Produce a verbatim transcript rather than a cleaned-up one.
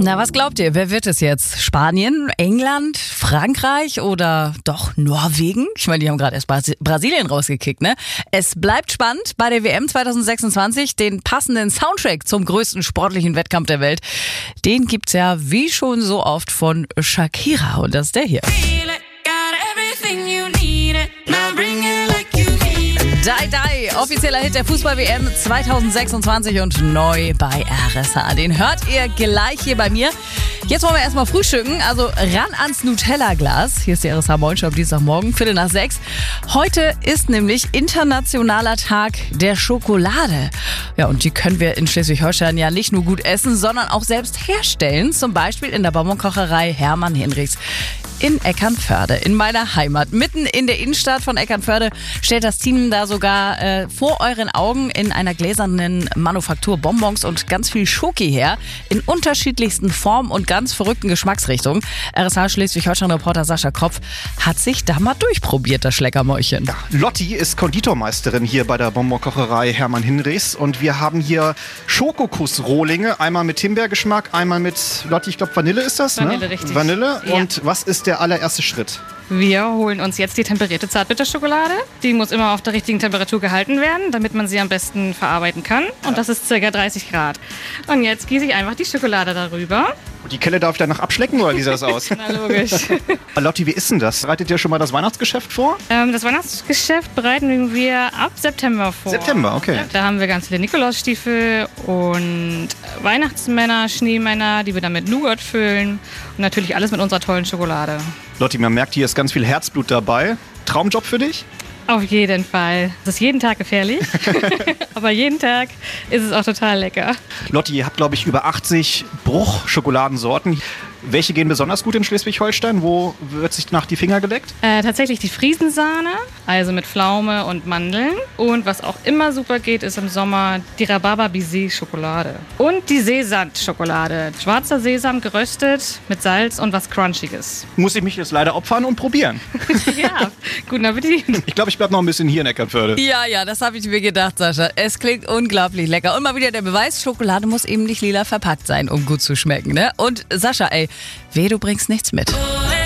Na, was glaubt ihr? Wer wird es jetzt? Spanien, England, Frankreich oder doch Norwegen? Ich meine, die haben gerade erst Bras- Brasilien rausgekickt, ne? Es bleibt spannend bei der W M zwanzig sechsundzwanzig. Den passenden Soundtrack zum größten sportlichen Wettkampf der Welt, den gibt's ja wie schon so oft von Shakira. Und das ist der hier. Die Die, offizieller Hit der Fußball-W M zwanzig sechsundzwanzig und neu bei R S H. Den hört ihr gleich hier bei mir. Jetzt wollen wir erstmal frühstücken, also ran ans Nutella-Glas. Hier ist die R S H Morning Show am Dienstagmorgen, Viertel nach sechs. Heute ist nämlich internationaler Tag der Schokolade. Ja, und die können wir in Schleswig-Holstein ja nicht nur gut essen, sondern auch selbst herstellen. Zum Beispiel in der Bonbonkocherei Hermann Hinrichs in Eckernförde, in meiner Heimat. Mitten in der Innenstadt von Eckernförde stellt das Team da sogar äh, vor euren Augen in einer gläsernen Manufaktur Bonbons und ganz viel Schoki her. In unterschiedlichsten Formen und ganz verrückten Geschmacksrichtungen. R S H Schleswig-Holstein-Reporter Sascha Kropf hat sich da mal durchprobiert, das Schleckermäulchen. Ja, Lotti ist Konditormeisterin hier bei der Bonbonkocherei Hermann Hinrichs und wir haben hier Schokokuss-Rohlinge, einmal mit Himbeergeschmack, einmal mit, Lotti, ich glaube Vanille ist das, Vanille, ne? richtig. Vanille. Ja. Und was ist der allererste Schritt? Wir holen uns jetzt die temperierte Zartbitterschokolade. Die muss immer auf der richtigen Temperatur gehalten werden, damit man sie am besten verarbeiten kann. Und das ist ca. dreißig Grad. Und jetzt gieße ich einfach die Schokolade darüber. Und die Kelle darf ich danach abschlecken oder wie sieht das aus? Na logisch. Lotti, wie ist denn das? Bereitet ihr schon mal das Weihnachtsgeschäft vor? ähm, das Weihnachtsgeschäft bereiten wir ab September vor. September, okay. Da haben wir ganz viele Nikolausstiefel und Weihnachtsmänner, Schneemänner, die wir dann mit Nougat füllen. Und natürlich alles mit unserer tollen Schokolade. Lotti, man merkt, hier ist ganz viel Herzblut dabei. Traumjob für dich? Auf jeden Fall. Es ist jeden Tag gefährlich, aber jeden Tag ist es auch total lecker. Lotti, ihr habt, glaube ich, über achtzig Bruchschokoladensorten. Welche gehen besonders gut in Schleswig-Holstein? Wo wird sich nach die Finger geleckt? Äh, tatsächlich die Friesensahne, also mit Pflaume und Mandeln. Und was auch immer super geht, ist im Sommer die Rhabarber-Baiser-Schokolade. Und die Sesam-Schokolade. Schwarzer Sesam geröstet mit Salz und was Crunchiges. Muss ich mich jetzt leider opfern und probieren. Ja, guten Appetit. Ich glaube, ich bleibe noch ein bisschen hier in Eckernförde. Ja, ja, das habe ich mir gedacht, Sascha. Es klingt unglaublich lecker. Und mal wieder der Beweis, Schokolade muss eben nicht lila verpackt sein, um gut zu schmecken, ne? Und Sascha, ey, weh, du bringst nichts mit.